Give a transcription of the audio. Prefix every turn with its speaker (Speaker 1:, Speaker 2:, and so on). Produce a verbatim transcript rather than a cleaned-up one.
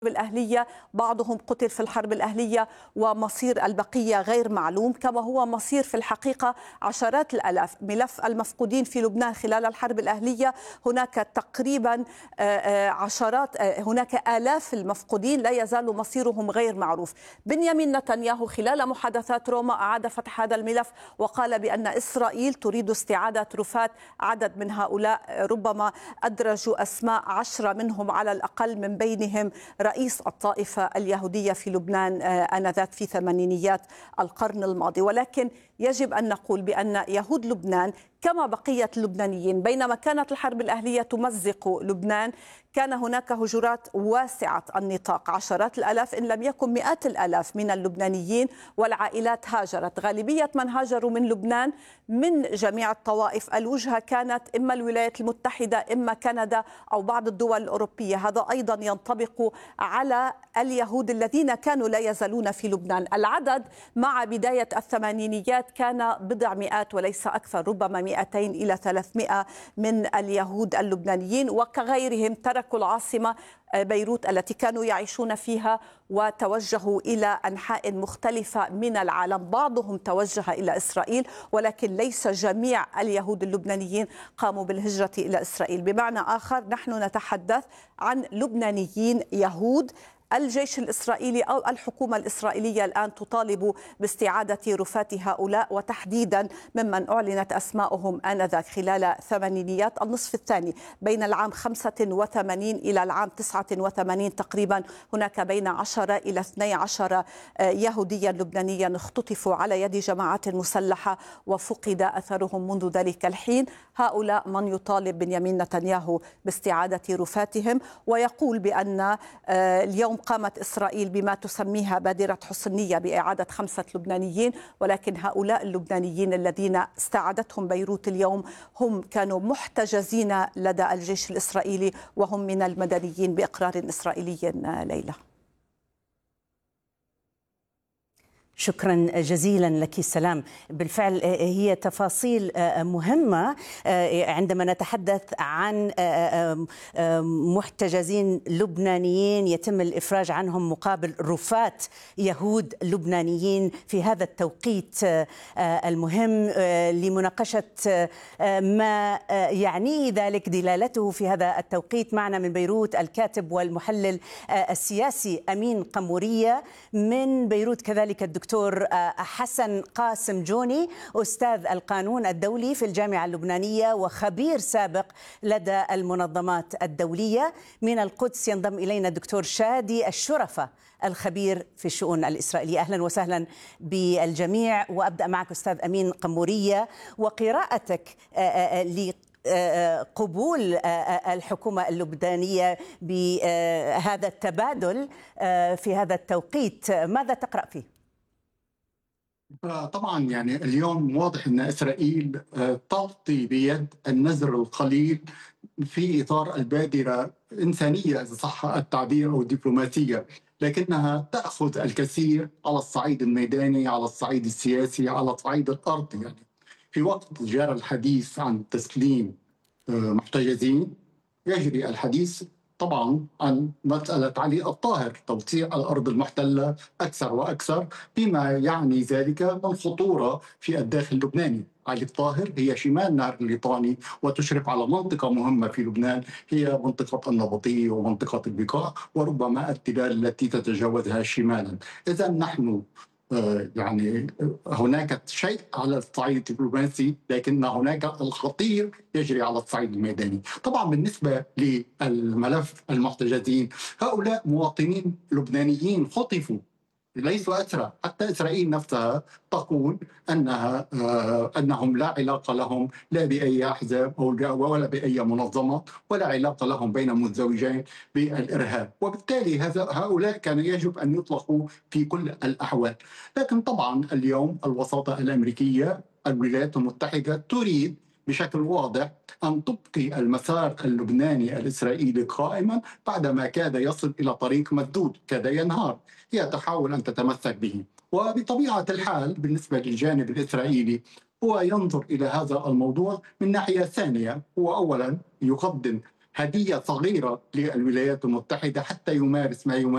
Speaker 1: الأهلية، بعضهم قتل في الحرب الأهلية ومصير البقية غير معلوم، كما هو مصير في الحقيقة عشرات الآلاف. ملف المفقودين في لبنان خلال الحرب الأهلية هناك تقريبا عشرات هناك آلاف المفقودين لا يزال مصيرهم غير معروف. بنيامين نتنياهو خلال محادثات روما أعاد فتح هذا الملف وقال بأن إسرائيل تريد استعادة رفات عدد من هؤلاء، ربما أدرجوا أسماء عشرة منهم على الأقل، من بينهم رئيس الطائفة اليهودية في لبنان آنذاك في ثمانينيات القرن الماضي. ولكن يجب أن نقول بأن يهود لبنان كما بقية اللبنانيين، بينما كانت الحرب الأهلية تمزق لبنان كان هناك هجرات واسعة النطاق، عشرات الآلاف إن لم يكن مئات الآلاف من اللبنانيين والعائلات هاجرت. غالبية من هاجروا من لبنان من جميع الطوائف، الوجهة كانت إما الولايات المتحدة إما كندا أو بعض الدول الأوروبية. هذا أيضا ينطبق على اليهود الذين كانوا لا يزالون في لبنان. العدد مع بداية الثمانينيات كان بضع مئات وليس أكثر، ربما مئتين إلى ثلاثمئة من اليهود اللبنانيين، وكغيرهم تركوا العاصمة بيروت التي كانوا يعيشون فيها وتوجهوا إلى أنحاء مختلفة من العالم. بعضهم توجه إلى إسرائيل، ولكن ليس جميع اليهود اللبنانيين قاموا بالهجرة إلى إسرائيل. بمعنى آخر، نحن نتحدث عن لبنانيين يهود. الجيش الإسرائيلي أو الحكومة الإسرائيلية الآن تطالب باستعادة رفات هؤلاء، وتحديدا ممن أعلنت أسماؤهم آنذاك خلال ثمانينيات النصف الثاني بين العام خمسة وثمانين إلى العام تسعة وثمانين تقريبا. هناك بين عشرة إلى اثني عشر يهوديا لبنانيا اختطفوا على يد جماعات مسلحة وفقد أثرهم منذ ذلك الحين. هؤلاء من يطالب بنيامين نتنياهو باستعادة رفاتهم، ويقول بأن اليوم قامت إسرائيل بما تسميها بادرة حسنية بإعادة خمسة لبنانيين، ولكن هؤلاء اللبنانيين الذين استعادتهم بيروت اليوم هم كانوا محتجزين لدى الجيش الإسرائيلي وهم من المدنيين بإقرار إسرائيلي. ليلى،
Speaker 2: شكرا جزيلا لك. سلام. بالفعل هي تفاصيل مهمة عندما نتحدث عن محتجزين لبنانيين يتم الإفراج عنهم مقابل رفات يهود لبنانيين في هذا التوقيت المهم لمناقشة ما يعنيه ذلك، دلالته في هذا التوقيت. معنا من بيروت الكاتب والمحلل السياسي أمين قمورية، من بيروت كذلك الدكتور دكتور حسن قاسم جوني، أستاذ القانون الدولي في الجامعة اللبنانية وخبير سابق لدى المنظمات الدولية. من القدس ينضم إلينا الدكتور شادي الشرفة، الخبير في الشؤون الإسرائيلية. أهلا وسهلا بالجميع، وأبدأ معك أستاذ أمين قمورية وقراءتك ل قبول الحكومة اللبنانية بهذا التبادل في هذا التوقيت. ماذا تقرأ فيه؟
Speaker 3: طبعا يعني اليوم واضح أن إسرائيل تغطي بيد النزر القليل في إطار البادرة إنسانية إذا صح التعبير أو الدبلوماسية، لكنها تأخذ الكثير على الصعيد الميداني، على الصعيد السياسي، على صعيد الأرض. يعني في وقت جرى الحديث عن تسليم محتجزين، يجري الحديث طبعا عن مسألة علي الطاهر، توسيع الأرض المحتلة أكثر وأكثر، بما يعني ذلك من خطورة في الداخل اللبناني. علي الطاهر هي شمال نهر الليطاني وتشرف على منطقة مهمة في لبنان، هي منطقة النبطية ومنطقة البقاع وربما التلال التي تتجاوزها شمالا. إذا نحن يعني هناك شيء على الصعيد الدبلوماسي، لكن هناك الخطير يجري على الصعيد الميداني. طبعا بالنسبة للملف المحتجزين، هؤلاء مواطنين لبنانيين خطفوا، ليسوا أسرى. حتى إسرائيل نفسها تقول أنها آه أنهم لا علاقة لهم لا بأي أحزاب أو ولا بأي منظمة، ولا علاقة لهم بين مزدوجين بالإرهاب، وبالتالي هذا هؤلاء كان يجب أن يطلقوا في كل الأحوال. لكن طبعا اليوم الوساطة الأمريكية، الولايات المتحدة، تريد بشكل واضح أن تبقي المسار اللبناني الإسرائيلي قائما بعدما كاد يصل إلى طريق مسدود، كاد ينهار. هي تحاول أن تتمسك به، وبطبيعة الحال بالنسبة للجانب الإسرائيلي هو ينظر إلى هذا الموضوع من ناحية ثانية. هو أولا يقدم هدية صغيرة للولايات المتحدة حتى يمارس ما يمارس